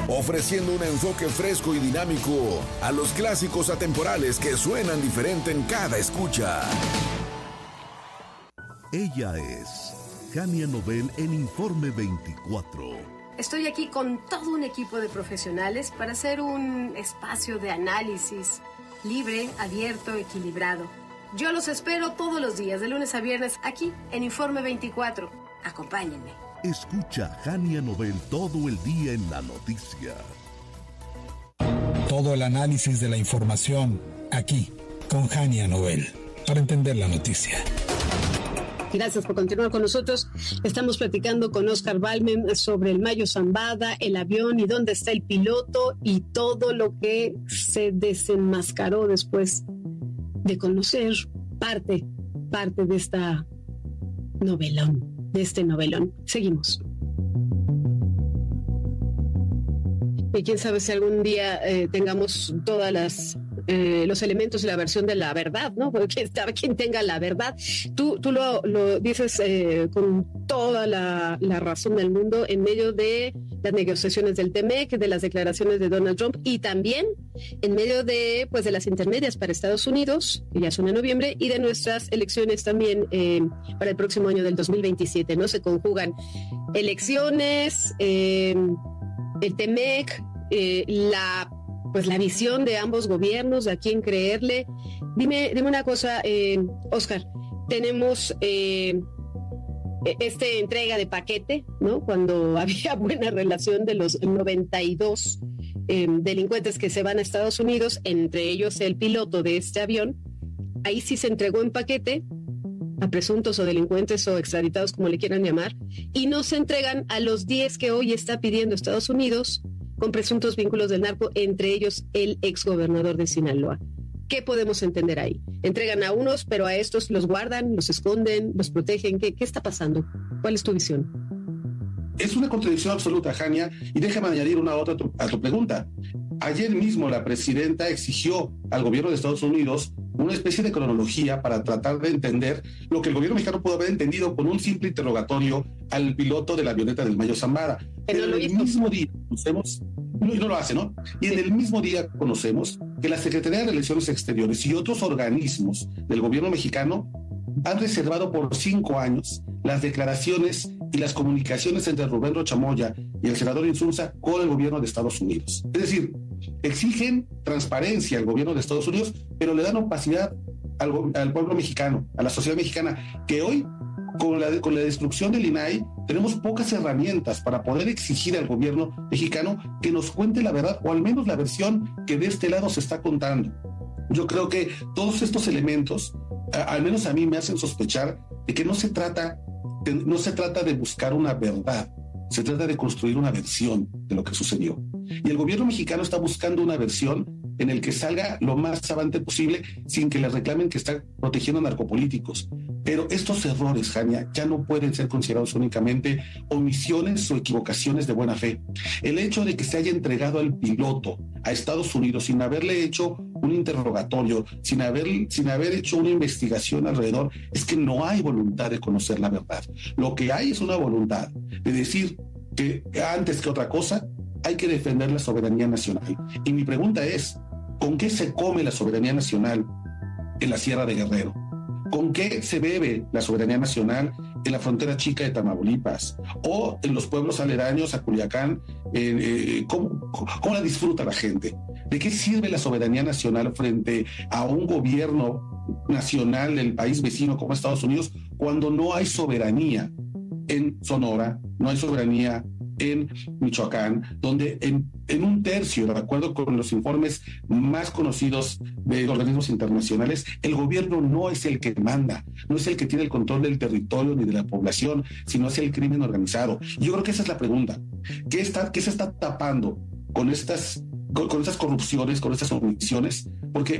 ofreciendo un enfoque fresco y dinámico a los clásicos atemporales que suenan diferente en cada escucha. Ella es Jania Nobel en Informe 24. Estoy aquí con todo un equipo de profesionales para hacer un espacio de análisis libre, abierto, equilibrado. Yo los espero todos los días, de lunes a viernes, aquí en Informe 24. Acompáñenme. Escucha Jania Nobel todo el día en la noticia. Todo el análisis de la información, aquí, con Jania Nobel, para entender la noticia. Gracias por continuar con nosotros. Estamos platicando con Oscar Balmen sobre el Mayo Zambada, el avión y dónde está el piloto y todo lo que se desenmascaró después de conocer parte de esta novelón, de este novelón. Seguimos. Y quién sabe si algún día tengamos todas los elementos y la versión de la verdad, ¿no? Porque quien tenga la verdad. Tú lo dices con toda la razón del mundo en medio de las negociaciones del TMEC, de las declaraciones de Donald Trump y también en medio de las intermedias para Estados Unidos, que ya son en noviembre, y de nuestras elecciones también para el próximo año del 2027, ¿no? Se conjugan elecciones, el TMEC, la visión de ambos gobiernos, de a quién creerle. Dime una cosa, Oscar, tenemos esta entrega de paquete, ¿no? Cuando había buena relación de los 92 delincuentes que se van a Estados Unidos, entre ellos el piloto de este avión, ahí sí se entregó en paquete a presuntos o delincuentes o extraditados, como le quieran llamar, y no se entregan a los 10 que hoy está pidiendo Estados Unidos con presuntos vínculos del narco, entre ellos el exgobernador de Sinaloa. ¿Qué podemos entender ahí? Entregan a unos, pero a estos los guardan, los esconden, los protegen. ¿Qué está pasando? ¿Cuál es tu visión? Es una contradicción absoluta, Jania, y déjame añadir una otra a tu pregunta. Ayer mismo la presidenta exigió al gobierno de Estados Unidos una especie de cronología para tratar de entender lo que el gobierno mexicano pudo haber entendido con un simple interrogatorio al piloto de la avioneta del Mayo Zambada. Pero en el mismo día conocemos, y no lo hace, ¿no? Y en el mismo día conocemos que la Secretaría de Relaciones Exteriores y otros organismos del gobierno mexicano han reservado por 5 años las declaraciones y las comunicaciones entre Rubén Rocha Moya y el senador Insulza con el gobierno de Estados Unidos. Es decir, exigen transparencia al gobierno de Estados Unidos, pero le dan opacidad al pueblo mexicano, a la sociedad mexicana, que hoy, con la destrucción del INAI, tenemos pocas herramientas para poder exigir al gobierno mexicano que nos cuente la verdad, o al menos la versión que de este lado se está contando. Yo creo que todos estos elementos, al menos a mí, me hacen sospechar de que no se trata de buscar una verdad, se trata de construir una versión de lo que sucedió. Y el gobierno mexicano está buscando una versión en el que salga lo más avante posible sin que le reclamen que está protegiendo a narcopolíticos. Pero estos errores, Jania, ya no pueden ser considerados únicamente omisiones o equivocaciones de buena fe. El hecho de que se haya entregado al piloto a Estados Unidos sin haberle hecho un interrogatorio, sin haber hecho una investigación alrededor, es que no hay voluntad de conocer la verdad. Lo que hay es una voluntad de decir que antes que otra cosa hay que defender la soberanía nacional. Y mi pregunta es, ¿con qué se come la soberanía nacional en la Sierra de Guerrero? ¿Con qué se bebe la soberanía nacional en la frontera chica de Tamaulipas? ¿O en los pueblos aledaños a Culiacán? ¿Cómo la disfruta la gente? ¿De qué sirve la soberanía nacional frente a un gobierno nacional del país vecino como Estados Unidos cuando no hay soberanía en Sonora, no hay soberanía en Michoacán, donde en un tercio, de acuerdo con los informes más conocidos de organismos internacionales, el gobierno no es el que manda, no es el que tiene el control del territorio ni de la población, sino es el crimen organizado? Y yo creo que esa es la pregunta. ¿Qué se está tapando con estas corrupciones, con estas omisiones? Porque